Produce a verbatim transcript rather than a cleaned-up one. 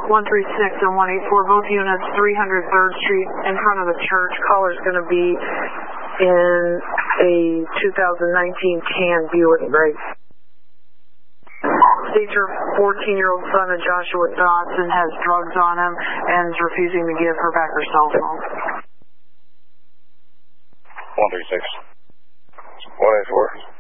one three six and one eight four, both units, three hundred third Street, in front of the church. Caller's going to be in a two thousand nineteen Can Buick Gray. States her fourteen-year-old son, Joshua Dodson, has drugs on him and is refusing to give her back her cell phone. one three six, one eight four.